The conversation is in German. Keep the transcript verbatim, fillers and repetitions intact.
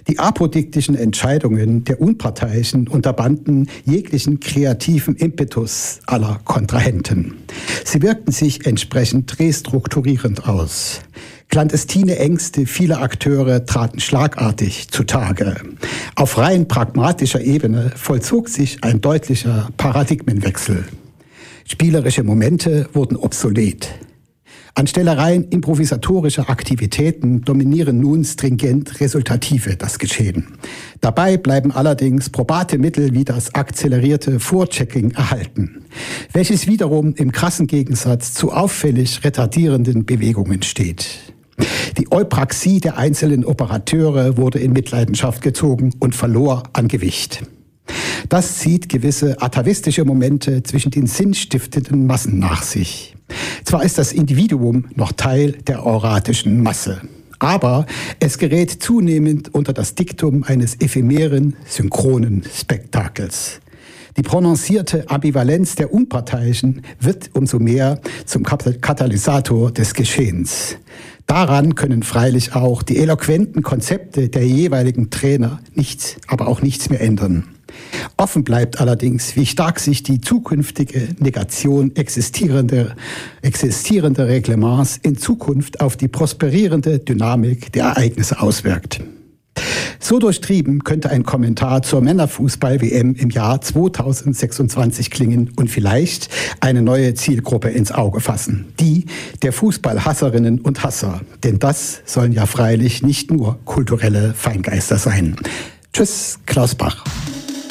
Die apodiktischen Entscheidungen der Unparteiischen unterbanden jeglichen kreativen Impetus aller Kontrahenten. Sie wirkten sich entsprechend restrukturierend aus. Clandestine Ängste vieler Akteure traten schlagartig zutage. Auf rein pragmatischer Ebene vollzog sich ein deutlicher Paradigmenwechsel. Spielerische Momente wurden obsolet. Anstelle rein improvisatorischer Aktivitäten dominieren nun stringent resultative das Geschehen. Dabei bleiben allerdings probate Mittel wie das akzelerierte Vorchecking erhalten, welches wiederum im krassen Gegensatz zu auffällig retardierenden Bewegungen steht. Die Eupraxie der einzelnen Operateure wurde in Mitleidenschaft gezogen und verlor an Gewicht. Das zieht gewisse atavistische Momente zwischen den sinnstiftenden Massen nach sich. Zwar ist das Individuum noch Teil der auratischen Masse, aber es gerät zunehmend unter das Diktum eines ephemeren, synchronen Spektakels. Die prononcierte Ambivalenz der Unparteiischen wird umso mehr zum Katalysator des Geschehens. Daran können freilich auch die eloquenten Konzepte der jeweiligen Trainer nichts, aber auch nichts mehr ändern. Offen bleibt allerdings, wie stark sich die zukünftige Negation existierender, existierender Reglements in Zukunft auf die prosperierende Dynamik der Ereignisse auswirkt. So durchtrieben könnte ein Kommentar zur Männerfußball-W M im Jahr zweitausendsechsundzwanzig klingen und vielleicht eine neue Zielgruppe ins Auge fassen. Die der Fußballhasserinnen und Hasser. Denn das sollen ja freilich nicht nur kulturelle Feingeister sein. Tschüss, Klaus Bach.